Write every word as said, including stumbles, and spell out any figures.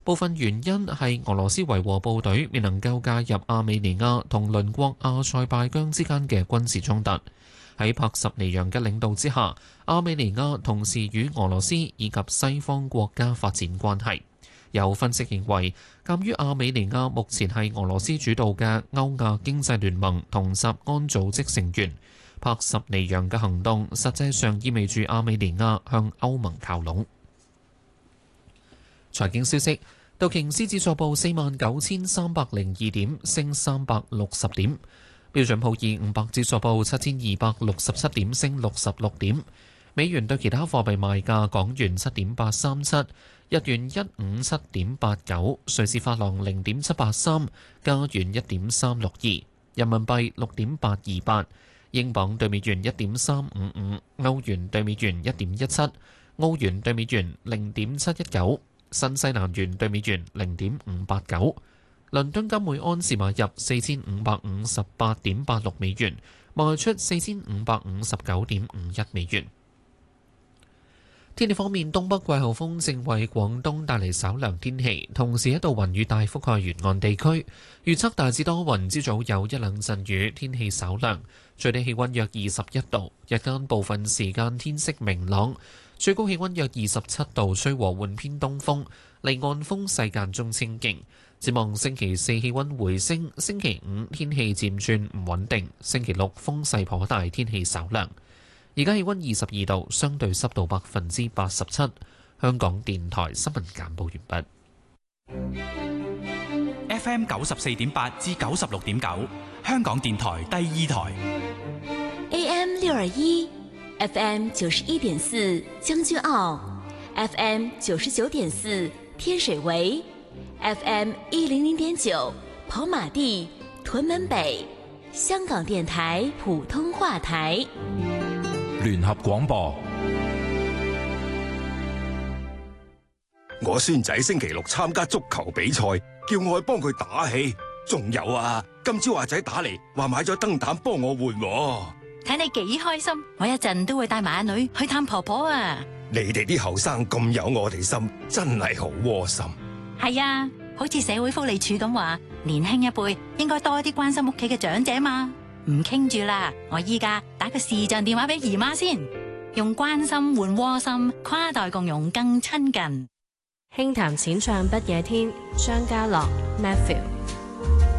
部分原因係俄羅斯維和部隊未能夠介入亞美尼亞同鄰國阿塞拜疆之間嘅軍事衝突。喺帕什尼揚嘅領導之下，亞美尼亞同時與俄羅斯以及西方國家發展關係。有分析認為，鑑於亞美尼亞目前係俄羅斯主導嘅歐亞經濟聯盟同集安組織成員，帕什尼揚嘅行動實際上意味住亞美尼亞向歐盟靠攏。財經消息，道瓊斯指數報四萬九千三百零二點，升三百六十點；標準普爾五百指數報七千二百六十七點，升六十六點。美元對其他貨幣賣價：港元七點八三七，日元一五七點八九，瑞士法郎零點七八三，加元一點三六二，人民幣六點八二八，英鎊對美元一點三五五，歐元對美元一點一七，澳元對美元零點七一九。新西蘭元對美元零點五八九，倫敦金每安士買入四千五百五十八點八六美元，賣出四千五百五十九點五一美元。天氣方面，東北季候風正為廣東帶嚟稍涼天氣，同時一道雲雨大覆蓋沿岸地區。預測大致多雲，朝早有一兩陣雨，天氣稍涼，最低氣溫約二十一度，日間部分時間天色明朗。最高氣溫約二十七度，吹和緩偏東風，離岸風勢間中清勁。展望星期四氣溫回升，星期五天氣漸轉唔穩定，星期六風勢頗大，天氣稍涼。而家氣溫二十二度，相對濕度百分之八十七。香港電台新聞簡報完畢。F M 九十四點八至九十六點九，香港電台第二台。 A M 六二一。F M 九十一點四將軍澳 ，F M 九十九點四天水圍 ，F M 一零零點九跑馬地屯門北，香港電台普通話台。 聯合廣播。 我孫仔星期六參加足球比賽，叫我去幫佢打氣。仲有啊，今朝阿仔打嚟話買咗燈膽幫我換。 睇你幾開心，我一陣都會帶埋阿女去探婆婆啊！ 你哋啲後生咁有我哋心，真係好窩心。 係啊，好似社會福利署咁話，年輕一輩應該多啲關心屋企嘅長者嘛。唔傾住啦，我依家打個視像電話俾姨媽先，用關心換窩心，跨代共融更親近。 輕談淺唱不夜天，張家樂 Matthew。